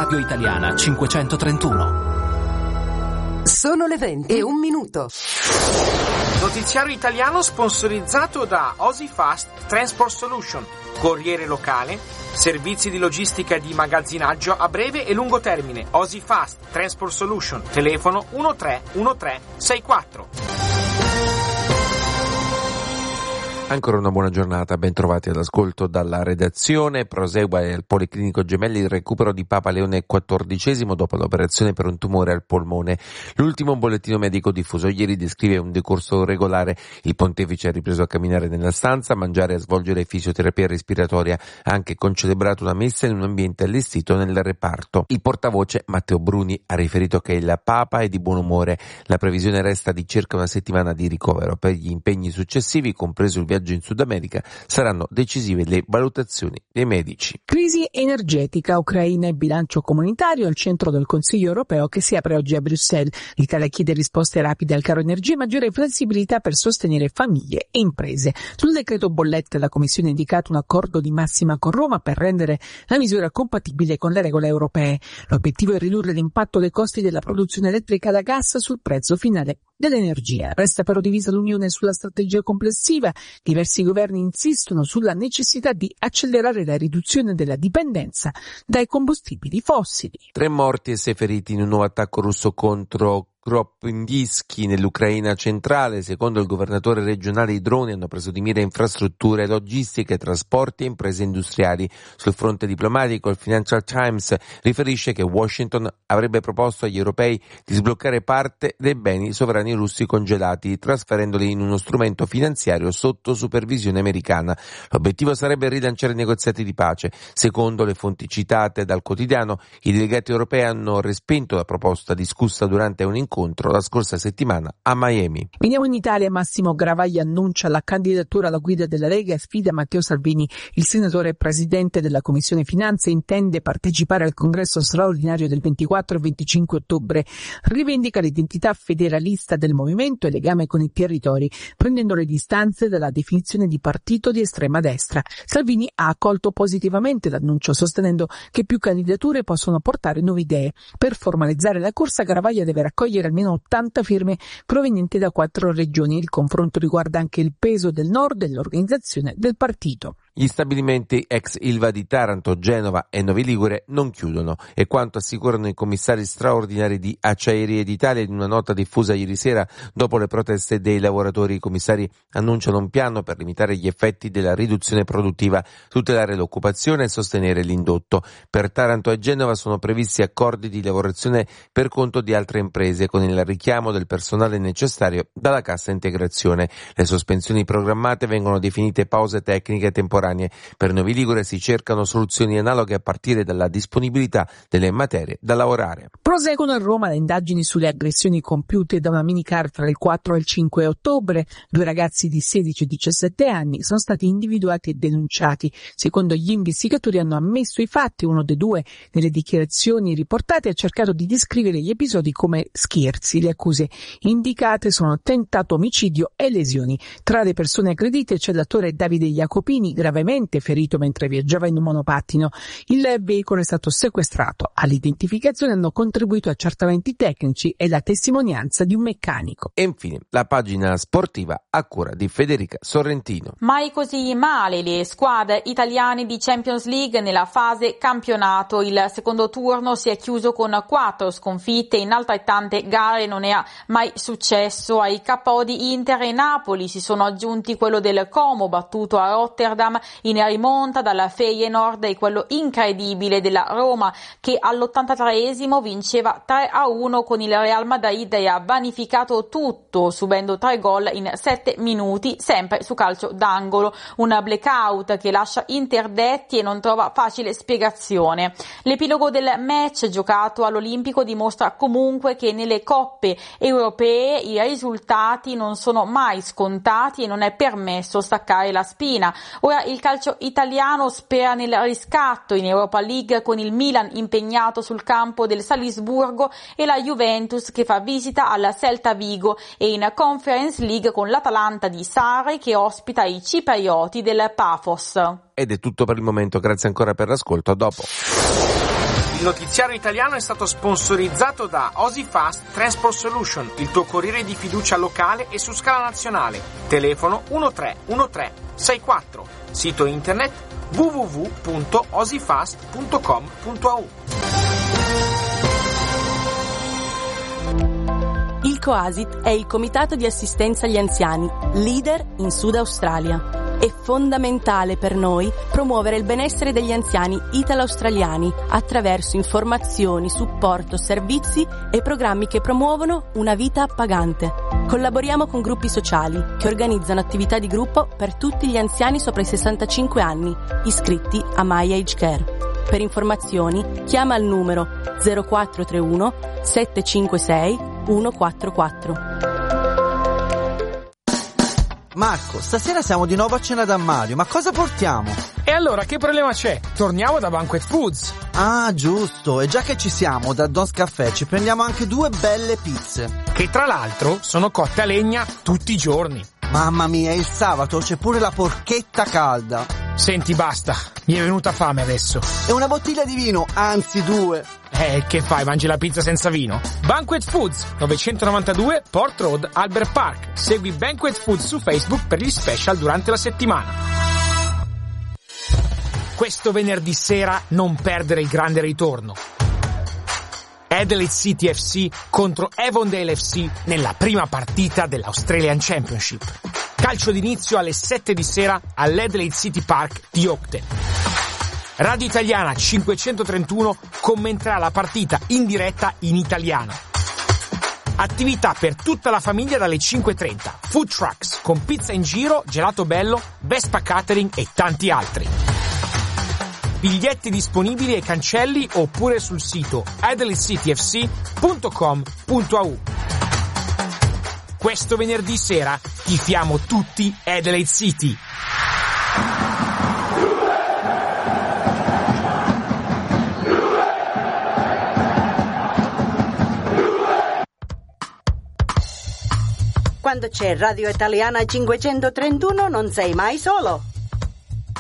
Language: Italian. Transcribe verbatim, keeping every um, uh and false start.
Radio Italiana cinquecentotrentuno. Sono le venti e un minuto. Notiziario italiano sponsorizzato da Osifast Transport Solution, corriere locale, servizi di logistica e di magazzinaggio a breve e lungo termine. Osifast Transport Solution, telefono uno tre uno tre sei quattro. Ancora una buona giornata, ben trovati all'ascolto dalla redazione. Prosegue al Policlinico Gemelli il recupero di Papa Leone quattordicesimo dopo l'operazione per un tumore al polmone. L'ultimo bollettino medico diffuso ieri descrive un decorso regolare. Il pontefice ha ripreso a camminare nella stanza, a mangiare e a svolgere fisioterapia respiratoria. Ha anche concelebrato una messa in un ambiente allestito nel reparto. Il portavoce Matteo Bruni ha riferito che il Papa è di buon umore. La previsione resta di circa una settimana di ricovero. Per gli impegni successivi, compreso il viaggio in Sud America, saranno decisive le valutazioni dei medici. Crisi energetica, Ucraina e bilancio comunitario al centro del Consiglio europeo che si apre oggi a Bruxelles. L'Italia chiede risposte rapide al caro energia e maggiore flessibilità per sostenere famiglie e imprese. Sul decreto bollette la Commissione ha indicato un accordo di massima con Roma per rendere la misura compatibile con le regole europee. L'obiettivo è ridurre l'impatto dei costi della produzione elettrica da gas sul prezzo finale dell'energia. Resta però divisa l'Unione sulla strategia complessiva. Diversi governi insistono sulla necessità di accelerare la riduzione della dipendenza dai combustibili fossili. Tre morti e sei feriti in un nuovo attacco russo contro Kropyvnytskyi nell'Ucraina centrale. Secondo il governatore regionale, i droni hanno preso di mira infrastrutture logistiche, trasporti e imprese industriali. Sul fronte diplomatico, il Financial Times riferisce che Washington avrebbe proposto agli europei di sbloccare parte dei beni sovrani russi congelati, trasferendoli in uno strumento finanziario sotto supervisione americana. L'obiettivo sarebbe rilanciare i negoziati di pace. Secondo le fonti citate dal quotidiano, i delegati europei hanno respinto la proposta discussa durante un incontro la scorsa settimana a Miami. Veniamo in Italia. Massimo Garavaglia annuncia la candidatura alla guida della Lega e sfida Matteo Salvini. Il senatore presidente della Commissione Finanze intende partecipare al congresso straordinario del ventiquattro e venticinque ottobre. Rivendica l'identità federalista del movimento e legame con i territori, prendendo le distanze dalla definizione di partito di estrema destra. Salvini ha accolto positivamente l'annuncio, sostenendo che più candidature possono portare nuove idee. Per formalizzare la corsa, Garavaglia deve raccogliere almeno ottanta firme provenienti da quattro regioni. Il confronto riguarda anche il peso del nord e l'organizzazione del partito. Gli stabilimenti ex Ilva di Taranto, Genova e Novi Ligure non chiudono, è quanto assicurano i commissari straordinari di Acciaierie d'Italia in una nota diffusa ieri sera dopo le proteste dei lavoratori. I commissari annunciano un piano per limitare gli effetti della riduzione produttiva, tutelare l'occupazione e sostenere l'indotto. Per Taranto e Genova sono previsti accordi di lavorazione per conto di altre imprese con il richiamo del personale necessario dalla cassa integrazione. Le sospensioni programmate vengono definite pause tecniche temporanee. Per Novi Ligure si cercano soluzioni analoghe a partire dalla disponibilità delle materie da lavorare. Proseguono a Roma le indagini sulle aggressioni compiute da una minicar tra il quattro e il cinque ottobre. Due ragazzi di sedici e diciassette anni sono stati individuati e denunciati. Secondo gli investigatori hanno ammesso i fatti. Uno dei due, nelle dichiarazioni riportate, ha cercato di descrivere gli episodi come scherzi. Le accuse indicate sono tentato omicidio e lesioni. Tra le persone aggredite c'è l'attore Davide Jacopini, gravemente ferito mentre viaggiava in un monopattino. Il veicolo è stato sequestrato. All'identificazione hanno contribuito accertamenti tecnici e la testimonianza di un meccanico. E infine la pagina sportiva a cura di Federica Sorrentino. Mai così male le squadre italiane di Champions League nella fase campionato. Il secondo turno si è chiuso con quattro sconfitte in altrettante gare. Non era mai successo. Ai K O di Inter e Napoli si sono aggiunti quello del Como battuto a Rotterdam in rimonta dalla Feyenoord e quello incredibile della Roma che all'ottantatreesimo vinceva tre a uno con il Real Madrid e ha vanificato tutto subendo tre gol in sette minuti sempre su calcio d'angolo. Un blackout che lascia interdetti e non trova facile spiegazione. L'epilogo del match giocato all'Olimpico dimostra comunque che nelle coppe europee i risultati non sono mai scontati e non è permesso staccare la spina. Ora il calcio italiano spera nel riscatto in Europa League con il Milan impegnato sul campo del Salisburgo e la Juventus che fa visita alla Celta Vigo, e in Conference League con l'Atalanta di Sarri che ospita i ciprioti del Paphos. Ed è tutto per il momento, grazie ancora per l'ascolto, a dopo. Il notiziario italiano è stato sponsorizzato da OsiFast Transport Solution, il tuo corriere di fiducia locale e su scala nazionale. Telefono uno tre uno tre sei quattro. Sito internet w w w punto osifast punto com punto a u. Il COASIT è il Comitato di Assistenza agli Anziani, leader in Sud Australia. È fondamentale per noi promuovere il benessere degli anziani italo-australiani attraverso informazioni, supporto, servizi e programmi che promuovono una vita appagante. Collaboriamo con gruppi sociali che organizzano attività di gruppo per tutti gli anziani sopra i sessantacinque anni, iscritti a My Age Care. Per informazioni chiama al numero zero quattro tre uno sette cinque sei uno quattro quattro. Marco, stasera siamo di nuovo a cena da Mario, ma cosa portiamo? E allora che problema c'è? Torniamo da Banquet Foods. Ah, giusto, e già che ci siamo, da Don's Caffè ci prendiamo anche due belle pizze. Che tra l'altro sono cotte a legna tutti i giorni. Mamma mia, il sabato c'è pure la porchetta calda. Senti, basta, mi è venuta fame adesso. E una bottiglia di vino, anzi due. Eh, che fai, mangi la pizza senza vino? Banquet Foods, novecentonovantadue Port Road, Albert Park. Segui Banquet Foods su Facebook per gli special durante la settimana. Questo venerdì sera non perdere il grande ritorno. Adelaide City F C contro Avondale F C nella prima partita dell'Australian Championship. Calcio d'inizio alle sette di sera all'Adelaide City Park di Oakden. Radio Italiana cinquecentotrentuno commenterà la partita in diretta in italiano. Attività per tutta la famiglia dalle cinque e trenta. Food trucks con pizza in giro, gelato bello, Vespa Catering e tanti altri. Biglietti disponibili ai cancelli oppure sul sito adelaide city f c punto com punto a u. Questo venerdì sera tifiamo tutti Adelaide City. Quando c'è Radio Italiana cinquecentotrentuno non sei mai solo.